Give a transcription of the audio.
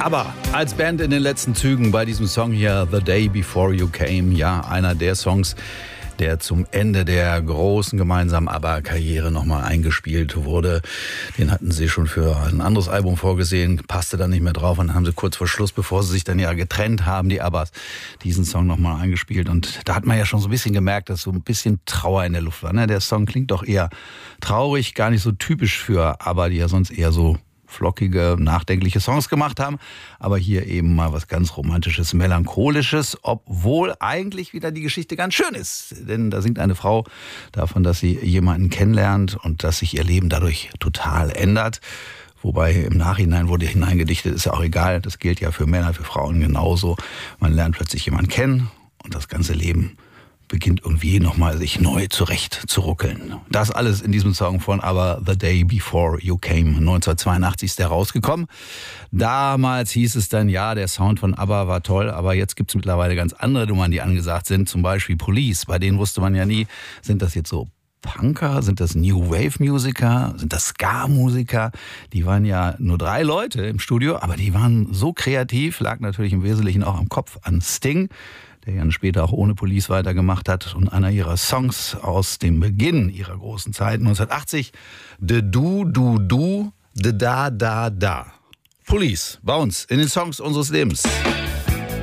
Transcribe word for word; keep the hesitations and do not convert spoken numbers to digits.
Aber als Band in den letzten Zügen bei diesem Song hier, The Day Before You Came, ja, einer der Songs, der zum Ende der großen gemeinsamen ABBA-Karriere nochmal eingespielt wurde. Den hatten sie schon für ein anderes Album vorgesehen, passte dann nicht mehr drauf und dann haben sie kurz vor Schluss, bevor sie sich dann ja getrennt haben, die ABBAs, diesen Song nochmal eingespielt. Und da hat man ja schon so ein bisschen gemerkt, dass so ein bisschen Trauer in der Luft war. Ne? Der Song klingt doch eher traurig, gar nicht so typisch für ABBA, die ja sonst eher so flockige, nachdenkliche Songs gemacht haben. Aber hier eben mal was ganz Romantisches, Melancholisches, obwohl eigentlich wieder die Geschichte ganz schön ist. Denn da singt eine Frau davon, dass sie jemanden kennenlernt und dass sich ihr Leben dadurch total ändert. Wobei im Nachhinein wurde hineingedichtet, ist ja auch egal. Das gilt ja für Männer, für Frauen genauso. Man lernt plötzlich jemanden kennen und das ganze Leben beginnt irgendwie nochmal sich neu zurecht zu ruckeln. Das alles in diesem Song von ABBA, The Day Before You Came. neunzehnhundertzweiundachtzig ist der rausgekommen. Damals hieß es dann, ja, der Sound von ABBA war toll, aber jetzt gibt es mittlerweile ganz andere Nummern, die angesagt sind. Zum Beispiel Police, bei denen wusste man ja nie, sind das jetzt so Punker, sind das New Wave Musiker, sind das Ska-Musiker? Die waren ja nur drei Leute im Studio, aber die waren so kreativ, lag natürlich im Wesentlichen auch am Kopf an Sting, der ja später auch ohne Police weitergemacht hat. Und einer ihrer Songs aus dem Beginn ihrer großen Zeit, neunzehnhundertachtzig, De Du, Du, Du, De Da, Da, Da. Police, bei uns in den Songs unseres Lebens.